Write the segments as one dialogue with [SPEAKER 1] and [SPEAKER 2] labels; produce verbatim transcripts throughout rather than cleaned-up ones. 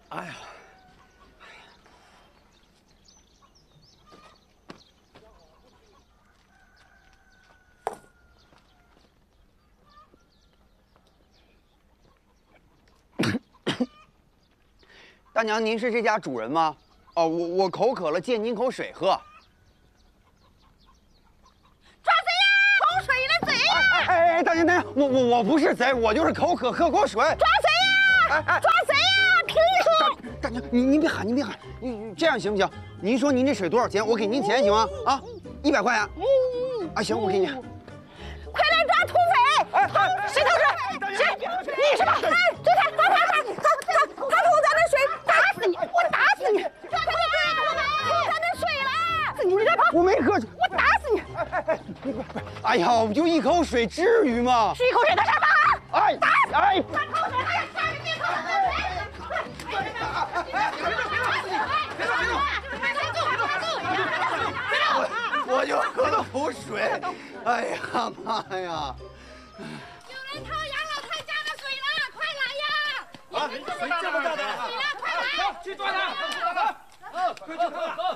[SPEAKER 1] 哎呀！大娘，您是这家主人吗？哦，我我口渴了，借您口水喝。
[SPEAKER 2] 抓贼呀！口水的贼呀！
[SPEAKER 1] 哎哎，大娘大娘，我我我不是贼，我就是口渴，喝口水。
[SPEAKER 2] 抓贼呀！哎哎，抓贼呀！评说。
[SPEAKER 1] 大娘，您您别喊，您别喊，您这样行不行？您说您这水多少钱？我给您钱行吗？啊，一百块呀。啊，行，我给你。
[SPEAKER 2] 快来抓土匪！哎哎，谁偷水？谁？你是吧？哎，就他，抓他，他他他他偷咱的水，打死你！我打死你！抓他！偷咱的水了！你别跑！
[SPEAKER 1] 我没喝，
[SPEAKER 2] 我打死你！
[SPEAKER 1] 哎哎哎！哎呀，我就一口水，至于吗？
[SPEAKER 2] 是一口水的事吧？
[SPEAKER 1] 哎，
[SPEAKER 2] 打死！
[SPEAKER 1] 哎！
[SPEAKER 2] 他偷水，哎呀，吓人！别偷水！别动！
[SPEAKER 1] 我我就喝了口水，哎呀妈呀！
[SPEAKER 2] 有人偷杨老太家的水了，快来呀！
[SPEAKER 3] 啊，水这么大的，
[SPEAKER 2] 水了，快来！
[SPEAKER 3] 去抓他！啊，快去抓他！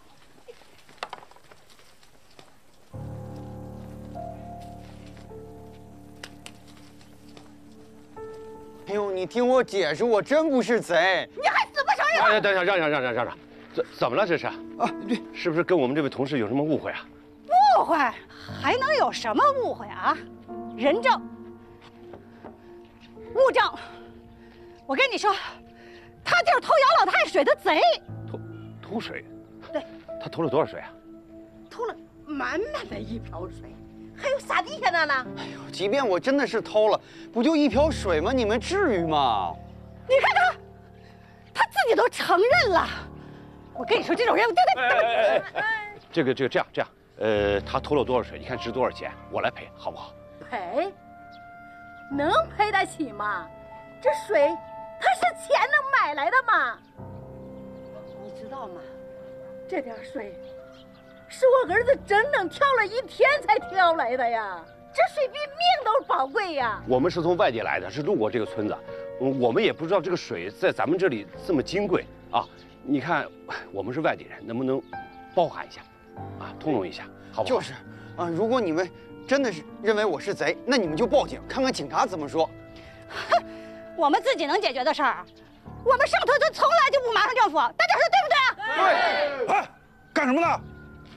[SPEAKER 1] 哎呦，你听我解释，我真不是贼。
[SPEAKER 2] 你还死不承认？
[SPEAKER 3] 哎，等一下，让让让让让让，怎怎么了这是？啊，
[SPEAKER 1] 对，
[SPEAKER 3] 是不是跟我们这位同事有什么误会啊？
[SPEAKER 2] 误会还能有什么误会啊？人证、物证，我跟你说，他就是偷杨老太水的贼。
[SPEAKER 3] 偷偷水？
[SPEAKER 2] 对，
[SPEAKER 3] 他偷了多少水啊？
[SPEAKER 2] 偷了满满的一瓢水，还有洒地下的呢。
[SPEAKER 1] 哎呦，即便我真的是偷了，不就一瓢水吗？你们至于吗？
[SPEAKER 2] 你看他，他自己都承认了。我跟你说，这种人，对对对。
[SPEAKER 3] 这个这个这样这样，呃，他偷了多少水？你看值多少钱？我来赔，好不好？
[SPEAKER 4] 赔？能赔得起吗？这水它是钱能买来的吗？你知道吗？这点水是我儿子整整挑了一天才挑来的呀！这水比命都宝贵呀！
[SPEAKER 3] 我们是从外地来的，是路过这个村子，嗯，我们也不知道这个水在咱们这里这么金贵啊！你看，我们是外地人，能不能包涵一下，啊，通融一下，好不好？
[SPEAKER 1] 就是，啊，如果你们真的是认为我是贼，那你们就报警，看看警察怎么说。
[SPEAKER 2] 哼，我们自己能解决的事儿，我们上头村从来就不麻烦政府，大家说对不对啊？
[SPEAKER 5] 对。哎，干什么呢？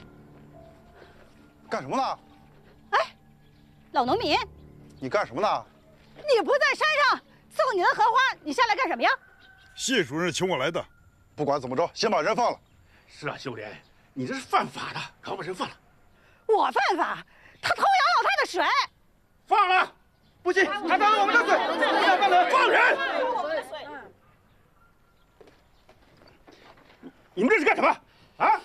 [SPEAKER 5] 干什么呢？
[SPEAKER 2] 哎，老农民，
[SPEAKER 5] 你干什么呢？
[SPEAKER 2] 你不在山上伺候你的荷花，你下来干什么呀？
[SPEAKER 5] 谢主任请我来的。不管怎么着，先把人放了。
[SPEAKER 6] 是啊，秀莲，你这是犯法的，赶快把人放了。
[SPEAKER 2] 我犯法？他偷杨老太的水。
[SPEAKER 6] 放了，不行，他当了我们的水，要放人，放人。你们这是干什么？啊？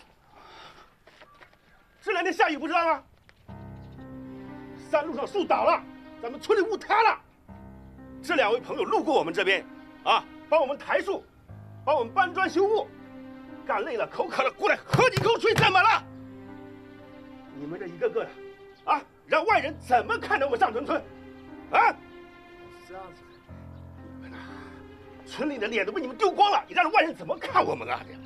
[SPEAKER 6] 这两天下雨不知道吗？山路上树倒了，咱们村里雾塌了。这两位朋友路过我们这边，啊，帮我们抬树，帮我们搬砖修屋，干累了口渴了，过来喝几口水，怎么了？你们这一个个的，啊，让外人怎么看待我们上屯村？啊？这样子，你们呐，村里的脸都被你们丢光了，你让外人怎么看我们啊？这样。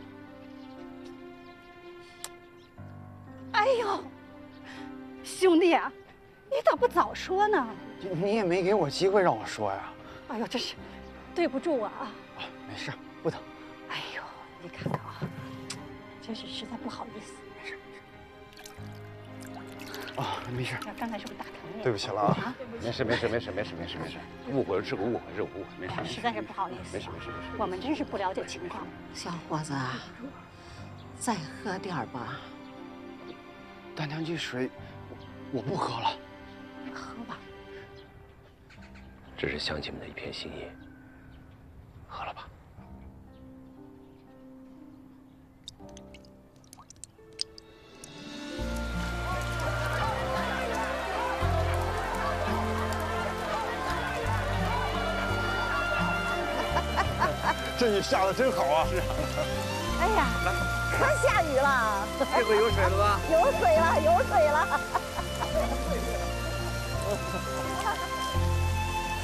[SPEAKER 2] 哎呦，兄弟啊，你咋不早说呢？
[SPEAKER 1] 你也没给我机会让我说呀。
[SPEAKER 2] 哎呦，真是对不住我啊！
[SPEAKER 1] 啊，没事，不疼。
[SPEAKER 2] 哎呦，你看看啊，真是实在不好意思。
[SPEAKER 1] 没事，没事。啊，没事。
[SPEAKER 2] 刚才是不是打疼你？
[SPEAKER 5] 对不起了啊。
[SPEAKER 3] 没事没事没事没事没事没事，误会是个误会是个误会，没事。
[SPEAKER 2] 实在是不好意思。
[SPEAKER 3] 没事没事没事。
[SPEAKER 2] 我们真是不了解情况。
[SPEAKER 7] 小伙子，再喝点吧。
[SPEAKER 1] 大娘，这水我我不喝了。
[SPEAKER 2] 喝吧。
[SPEAKER 3] 这是乡亲们的一片心意，喝了吧。
[SPEAKER 5] 这雨下的真好啊！是啊。
[SPEAKER 4] 哎呀，可下雨了，
[SPEAKER 1] 这回有水了吧？
[SPEAKER 4] 有水了，有水了。